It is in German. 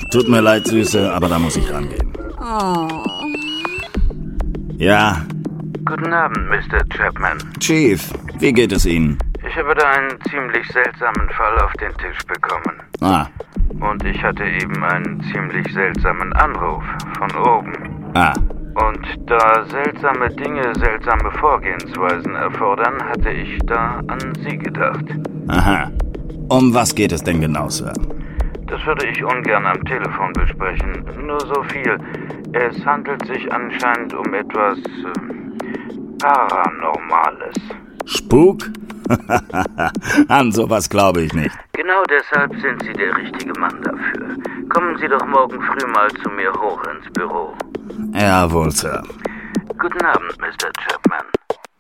Tut mir leid, Süße, aber da muss ich rangehen. Oh. Ja? Guten Abend, Mr. Chapman. Chief, wie geht es Ihnen? Ich habe da einen ziemlich seltsamen Fall auf den Tisch bekommen. Ah. Und ich hatte eben einen ziemlich seltsamen Anruf von oben. Ah. Und da seltsame Dinge seltsame Vorgehensweisen erfordern, hatte ich da an Sie gedacht. Aha. Um was geht es denn genau, Sir? Das würde ich ungern am Telefon besprechen. Nur so viel. Es handelt sich anscheinend um etwas Paranormales. Spuk? An sowas glaube ich nicht. Genau deshalb sind Sie der richtige Mann dafür. Kommen Sie doch morgen früh mal zu mir hoch ins Büro. Jawohl, Sir. Guten Abend, Mr. Chapman.